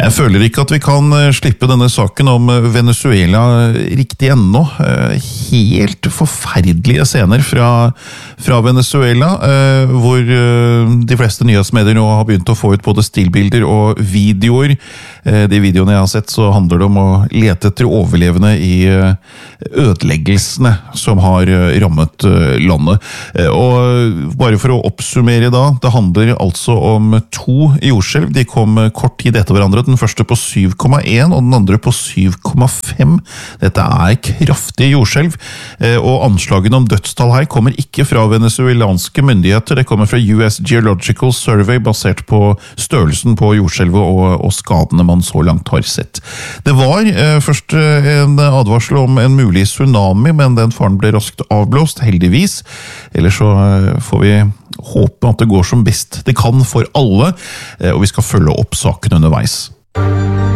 Jeg føler ikke at vi kan slippe denne saken om Venezuela riktig ennå. Helt forferdelige scener fra Venezuela, hvor de fleste nyhetsmedier nå har begynt å få ut både stillbilder og videoer. De videoene jeg har sett, så handler det om å lete etter overlevende i ødeleggelsene som har rammet landet. Og bare for å oppsummere da, det handler altså om 2 jordskjelv. De kom kort tid etter hverandre, den første på 7,1 og den andre på 7,5. Dette kraftige jordskjelv, og anslagene om dødstall her kommer ikke fra venezuelanske myndigheter, det kommer fra US Geological Survey basert på størrelsen på jordskjelvet og skadene man så langt har sett. Det var først en advarsel om en mulig tsunami, men den faren ble raskt avblåst, heldigvis. Ellers så får vi håpe at det går som best det kan for alle, og vi skal følge opp saken underveis.